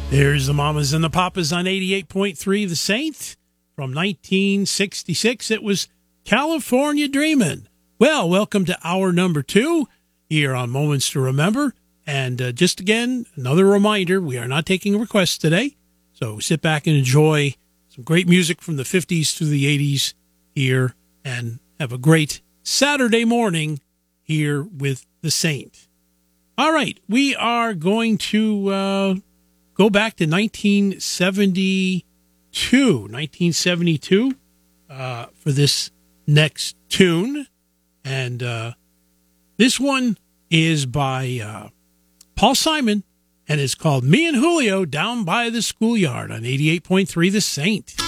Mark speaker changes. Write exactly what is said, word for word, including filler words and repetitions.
Speaker 1: There's the Mamas and the Papas on eighty-eight point three The Saint. From nineteen sixty-six, it was California Dreamin'. Well, welcome to hour number two here on Moments to Remember. And uh, just again, another reminder, we are not taking requests today. So sit back and enjoy some great music from the fifties through the eighties here and have a great Saturday morning here with The Saint. All right, we are going to uh, go back to nineteen seventy-two, nineteen seventy-two uh, for this next tune. And uh, this one is by uh, Paul Simon and is called Me and Julio Down by the Schoolyard on eighty-eight point three The Saint.